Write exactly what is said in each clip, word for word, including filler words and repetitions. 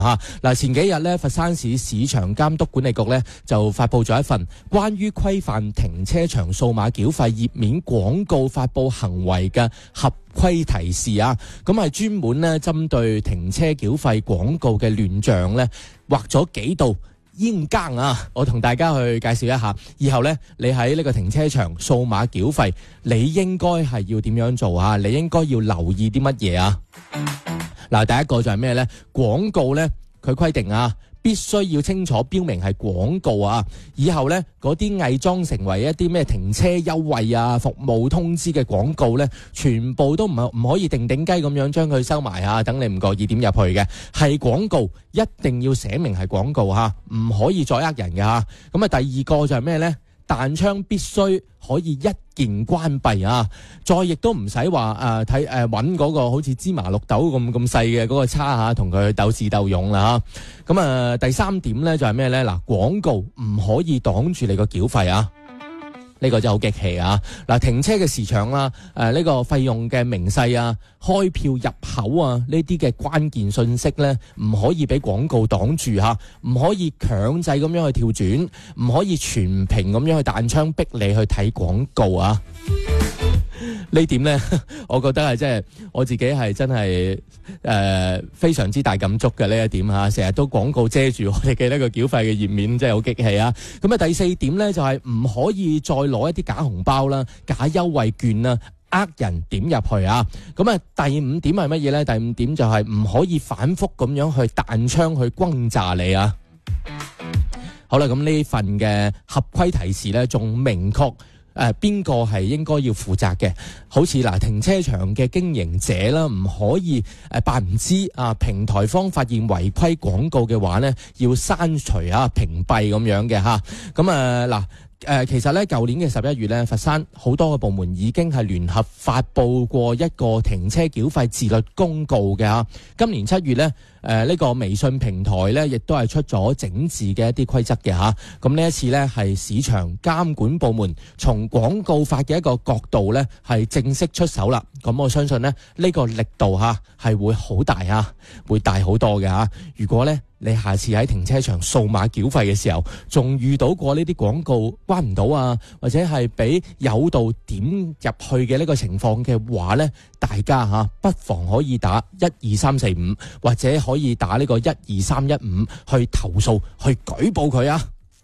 吓嗱，前幾日咧，佛山市市場監督管理局咧就發佈咗一份關於規範停車場數碼繳費頁面廣告發佈行為嘅合規提示啊，咁係專門咧針對停車繳費廣告嘅亂象咧畫咗幾道煙更啊，我同大家去介紹一下。以後咧，你喺呢個停車場數碼繳費，你應該係要點樣做啊？你應該要留意啲乜嘢啊？嗱，第一個就係咩呢？廣告呢，佢規定啊，必須要清楚標明係廣告啊。以後呢，嗰啲偽裝成為一啲咩停車優惠啊、服務通知嘅廣告呢，全部都唔係唔可以定定雞咁樣將佢收埋啊，等你唔覺意點入去嘅。係廣告一定要寫明係廣告嚇，唔可以再呃人嘅嚇。咁啊，第二個就係咩呢？彈窗必須可以一鍵關閉啊！再亦都唔使話誒睇誒揾嗰個好似芝麻綠豆咁咁細嘅嗰個叉嚇，同佢鬥智鬥勇啦嚇。咁啊，第三點咧就係咩咧？嗱，廣告唔可以擋住你個繳費啊！呢個真係好激氣啊！嗱，停車嘅時長啦，誒呢個費用嘅明細啊，開票入口啊，呢啲嘅關鍵信息咧，唔可以俾廣告擋住嚇，唔可以強制咁樣去跳轉，唔可以全屏咁樣去彈窗逼你去睇廣告啊！呢點呢，我覺得係真係我自己係真係誒、呃、非常之大感觸嘅呢一點嚇，成日都廣告遮住我哋嘅呢個繳費嘅頁面，真係好激氣啊！咁啊，第四點呢，就係、是、唔可以再攞一啲假紅包啦、假優惠券啦，呃人點入去啊！咁啊，第五點係乜嘢呢？第五點就係唔可以反覆咁樣去彈窗去轟炸你啊！好啦，咁呢份嘅合規提示呢，仲明確誒邊個係應該要負責嘅？好似嗱，停車場嘅經營者啦，唔可以誒扮唔知啊。平台方發現違規廣告嘅話呢，要刪除啊、屏蔽咁樣嘅嚇。咁啊嗱。誒，其實咧，舊年嘅十一月咧，佛山好多個部門已經係聯合發佈過一個停車繳費自律公告嘅嚇。今年七月咧，誒、呃、呢、這個微信平台咧，亦都係出咗整治嘅一啲規則嘅嚇。咁呢一次咧，係市場監管部門從廣告法嘅一個角度咧，係正式出手啦。咁我相信咧，呢、這個力度嚇係會好大嚇，會大好多嘅嚇。如果咧，你下次喺停車場數碼繳費嘅時候，仲遇到過呢啲廣告關唔到啊，或者係俾誘導點入去嘅呢個情況嘅話呢，大家吓不妨可以打一二三四五，或者可以打呢個一二三一五去投訴，去舉報佢啊！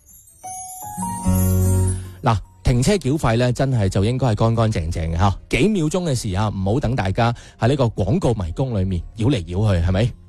嗱，停車繳費呢，真係就應該係乾乾淨淨嘅吓，幾秒鐘嘅事啊，唔好等大家喺呢個廣告迷宮裏面繞嚟繞去，係咪？